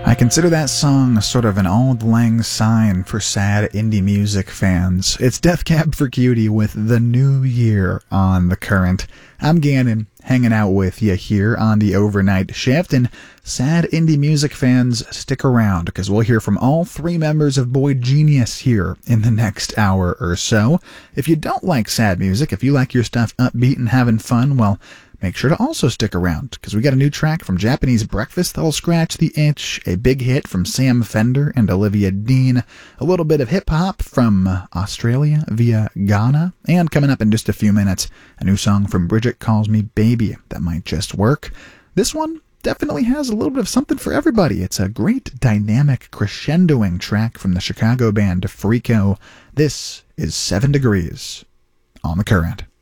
I consider that song sort of an auld lang syne for sad indie music fans. It's Death Cab for Cutie with The New Year on The Current. I'm Gannon, hanging out with you here on the overnight shift, and sad indie music fans, stick around, because we'll hear from all three members of Boy Genius here in the next hour or so. If you don't like sad music, if you like your stuff upbeat and having fun, well, make sure to also stick around, because we got a new track from Japanese Breakfast that'll scratch the itch, a big hit from Sam Fender and Olivia Dean, a little bit of hip-hop from Australia via Ghana, and coming up in just a few minutes, a new song from Bridget Calls Me Baby that might just work. This one definitely has a little bit of something for everybody. It's a great dynamic crescendoing track from the Chicago band Freako. This is 7 Degrees on The Current.